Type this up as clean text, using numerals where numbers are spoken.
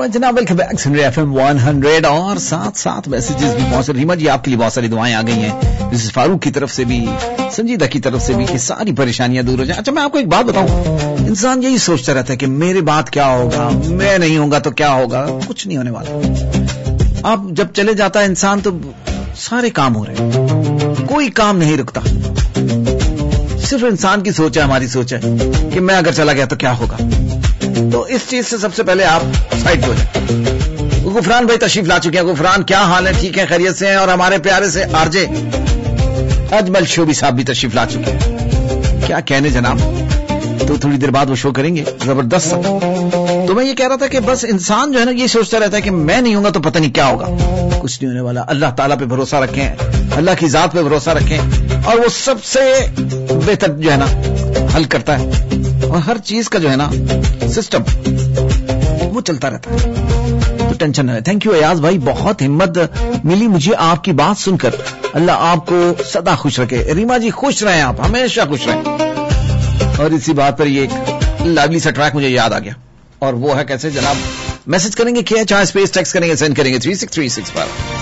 जनाब welcome back सुन रहे FM 100 और साथ मैसेजेस भी बहुत सारे। रीमा जी आपके लिए बहुत सारी दुआएं आ गई हैं, मिसेस फारूक की तरफ से भी, संजीदा की तरफ से भी, कि सारी परेशानियां दूर हो जाए। अच्छा मैं आपको एक बात बताऊं, इंसान यही सोचता रहता है कि मेरे बाद क्या होगा, मैं नहीं होगा तो क्या होगा। कुछ नहीं होने वाला। आप जब चले जाता है इंसान तो सारे काम हो रहे हैं, कोई काम नहीं रुकता। सिर्फ इंसान की सोच है, हमारी सोच है कि मैं अगर चला गया तो क्या होगा। तो इस चीज से सबसे पहले आप साइड हो जाए। गुफरान भाई तशरीफ ला चुके हैं। गुफरान क्या हाल है? ठीक है, खैरियत से हैं? और हमारे प्यारे से आरजे अजमल शोबी साहब भी तशरीफ ला चुके हैं। क्या कहने जनाब, तो थोड़ी देर बाद वो शो करेंगे जबरदस्त। तो मैं ये कह रहा था कि बस इंसान जो है ना ये सोचता रहता है कि मैं नहीं होगा तो पता नहीं क्या होगा। कुछ नहीं होने वाला। अल्लाह ताला पे भरोसा रखें, अल्लाह की जात पे भरोसा रखें, और वो सबसे बेहतर जो है ना हल करता है। और हर चीज का जो है ना सिस्टम वो चलता रहता है, तो टेंशन नहीं। थैंक यू अयाज भाई, बहुत हिम्मत मिली मुझे आपकी बात सुनकर। अल्लाह आपको सदा खुश रखे। रीमा जी खुश रहें, आप हमेशा खुश रहें। और इसी बात पर ये एक लाइवली सा ट्रैक मुझे याद आ गया, और वो है कैसे जनाब। मैसेज करेंगे क्या, चाहे स्पेस टेक्स्ट करेंगे, सेंड करेंगे 36365।